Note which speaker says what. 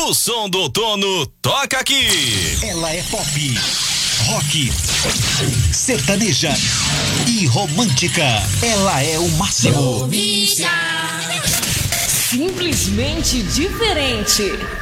Speaker 1: O som do outono toca aqui.
Speaker 2: Ela é pop, rock, sertaneja e romântica. Ela é o máximo.
Speaker 3: Simplesmente diferente.